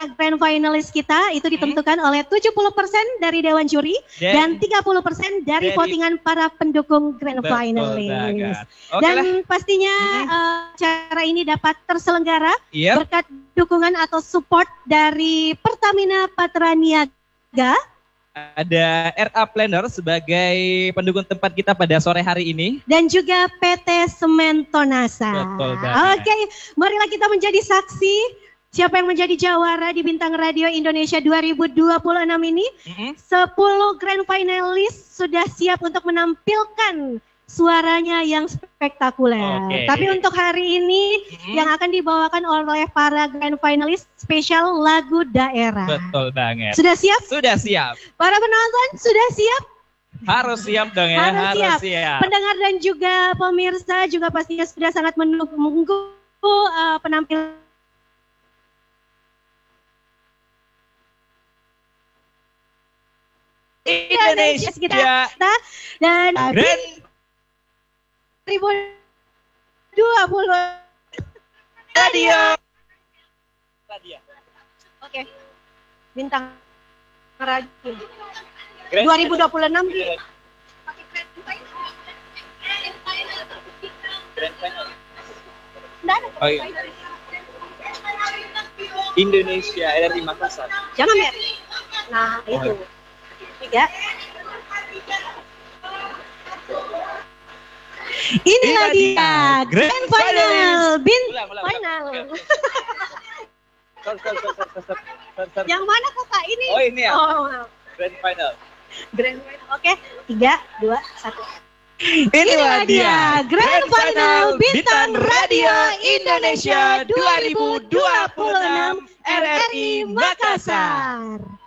grand finalis kita itu ditentukan oleh 70% dari Dewan Juri dan 30% dari votingan para pendukung grand finalis. Dan pastinya acara ini dapat terselenggara berkat dukungan atau support dari Pertamina Patraniaga. Ada RA Planner sebagai pendukung tempat kita pada sore hari ini. Dan juga PT Semen Tonasa. Betul banget. Oke, marilah kita menjadi saksi siapa yang menjadi jawara di Bintang Radio Indonesia 2026 ini. 10 grand finalis sudah siap untuk menampilkan suaranya yang spektakuler. Tapi untuk hari ini yang akan dibawakan oleh para grand finalis spesial lagu daerah. Betul banget. Sudah siap? Sudah siap. Para penonton sudah siap? Harus siap dong ya. Harus siap. Pendengar dan juga pemirsa juga pastinya sudah sangat menunggu penampilan Indonesia kita dan 2020 Radio. Oke. Bintang Radio 2026 di Oh iya. Indonesia RRI Makassar. Jangan ya. Nah, itu. 3. Inilah dia grand final, final. Yang mana kakak ini? Oh ini ya. Oh, grand final. Grand final. Oke, 3, 2, 1. Inilah dia grand final Bintang Radio Indonesia 2026 RRI Makassar.